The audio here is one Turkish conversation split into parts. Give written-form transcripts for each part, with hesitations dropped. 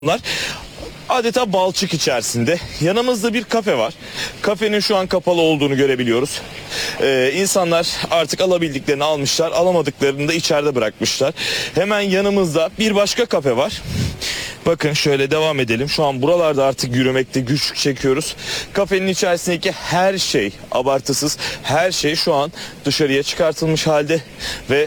Bunlar adeta balçık içerisinde. Yanımızda bir kafe var. Kafenin şu an kapalı olduğunu görebiliyoruz. İnsanlar artık alabildiklerini almışlar, alamadıklarını da içeride bırakmışlar. Hemen yanımızda bir başka kafe var. Bakın şöyle devam edelim. Şu an buralarda artık yürümekte güçlük çekiyoruz. Kafenin içerisindeki her şey, abartısız her şey şu an dışarıya çıkartılmış halde ve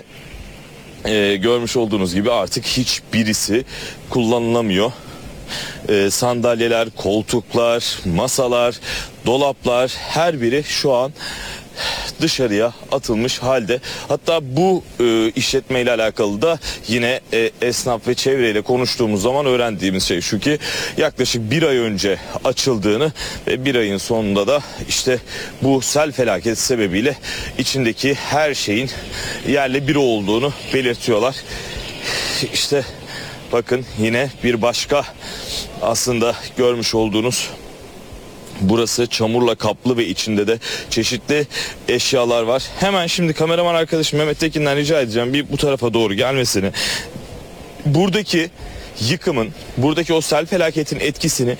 görmüş olduğunuz gibi artık hiçbirisi kullanılamıyor. Sandalyeler, koltuklar, masalar, dolaplar her biri şu an dışarıya atılmış halde. Hatta bu işletmeyle alakalı da yine esnaf ve çevreyle konuştuğumuz zaman öğrendiğimiz şey şu ki yaklaşık bir ay önce açıldığını ve bir ayın sonunda da işte bu sel felaketi sebebiyle içindeki her şeyin yerle bir olduğunu belirtiyorlar. İşte bakın yine bir başka aslında görmüş olduğunuz, burası çamurla kaplı ve içinde de çeşitli eşyalar var. Hemen şimdi kameraman arkadaşım Mehmet Tekin'den rica edeceğim bir bu tarafa doğru gelmesini. Buradaki yıkımın, buradaki o sel felaketin etkisini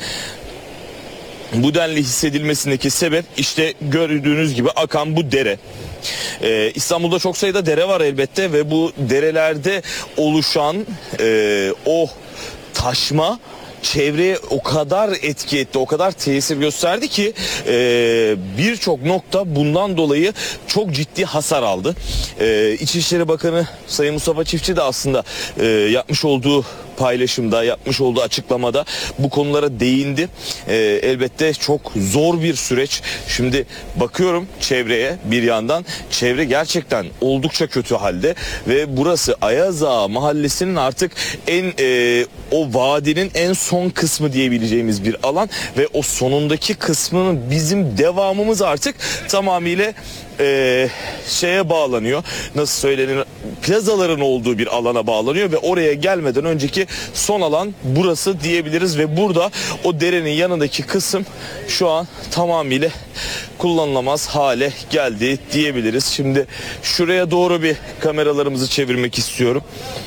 bu denli hissedilmesindeki sebep işte gördüğünüz gibi akan bu dere. İstanbul'da çok sayıda dere var elbette ve bu derelerde oluşan o taşma çevreye o kadar etki etti, o kadar tesir gösterdi ki birçok nokta bundan dolayı çok ciddi hasar aldı. İçişleri Bakanı Sayın Mustafa Çiftçi de aslında yapmış olduğu paylaşımda, yapmış olduğu açıklamada bu konulara değindi. Elbette çok zor bir süreç. Şimdi bakıyorum çevreye, bir yandan çevre gerçekten oldukça kötü halde ve burası Ayazağa Mahallesi'nin artık o vadinin en son kısmı diyebileceğimiz bir alan ve o sonundaki kısmının bizim devamımız artık tamamıyla şeye bağlanıyor. Nasıl söylenir? Plazaların olduğu bir alana bağlanıyor ve oraya gelmeden önceki son alan burası diyebiliriz ve burada o derenin yanındaki kısım şu an tamamıyla kullanılamaz hale geldi diyebiliriz. Şimdi şuraya doğru bir kameralarımızı çevirmek istiyorum.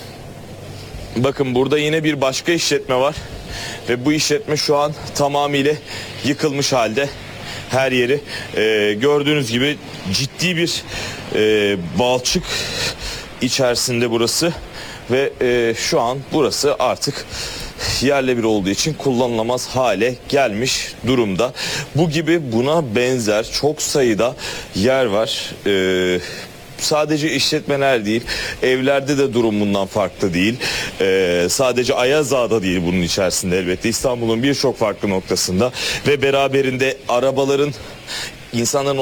Bakın burada yine bir başka işletme var ve bu işletme şu an tamamıyla yıkılmış halde. Her yeri gördüğünüz gibi ciddi bir balçık içerisinde burası ve şu an burası artık yerle bir olduğu için kullanılamaz hale gelmiş durumda. Bu gibi buna benzer çok sayıda yer var. Sadece işletmeler değil, evlerde de durum bundan farklı değil. Sadece Ayazağa'da değil bunun içerisinde elbette. İstanbul'un birçok farklı noktasında ve beraberinde arabaların, insanların,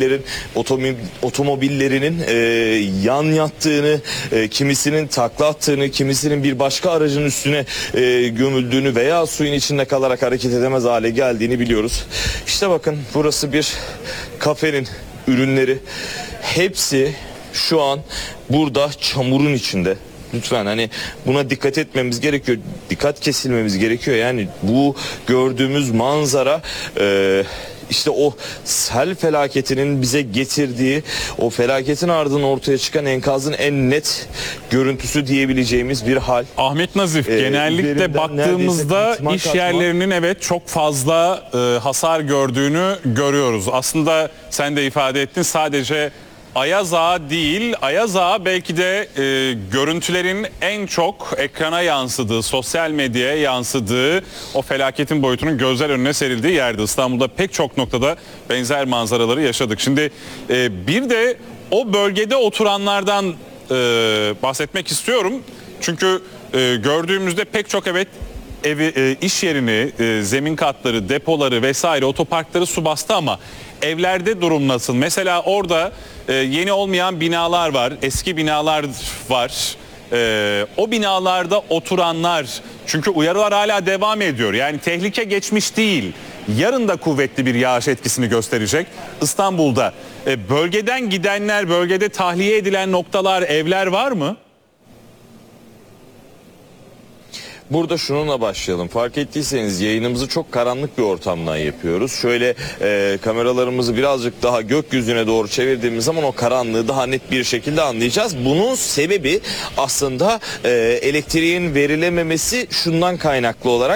otomobillerinin yan yattığını, kimisinin takla attığını, kimisinin bir başka aracın üstüne gömüldüğünü veya suyun içinde kalarak hareket edemez hale geldiğini biliyoruz. İşte bakın burası bir kafenin ürünleri. Hepsi şu an burada çamurun içinde. Lütfen hani buna dikkat etmemiz gerekiyor. Dikkat kesilmemiz gerekiyor. Yani bu gördüğümüz manzara işte o sel felaketinin bize getirdiği, o felaketin ardından ortaya çıkan enkazın en net görüntüsü diyebileceğimiz bir hal. Ahmet Nazif, genellikle baktığımızda iş yerlerinin evet çok fazla hasar gördüğünü görüyoruz. Aslında sen de ifade ettin, sadece Ayazağa değil, Ayazağa belki de görüntülerin en çok ekrana yansıdığı, sosyal medyaya yansıdığı, o felaketin boyutunun gözler önüne serildiği yerde. İstanbul'da pek çok noktada benzer manzaraları yaşadık. Şimdi bir de o bölgede oturanlardan bahsetmek istiyorum. Çünkü gördüğümüzde pek çok evet iş yerini, zemin katları, depoları vesaire, otoparkları su bastı ama evlerde durum nasıl? Mesela orada yeni olmayan binalar var, eski binalar var. O binalarda oturanlar, çünkü uyarılar hala devam ediyor. Yani tehlike geçmiş değil. Yarın da kuvvetli bir yağış etkisini gösterecek İstanbul'da. Bölgeden gidenler, bölgede tahliye edilen noktalar, evler var mı? Burada şununla başlayalım. Fark ettiyseniz yayınımızı çok karanlık bir ortamdan yapıyoruz. Şöyle kameralarımızı birazcık daha gökyüzüne doğru çevirdiğimiz zaman o karanlığı daha net bir şekilde anlayacağız. Bunun sebebi aslında elektriğin verilememesi şundan kaynaklı olarak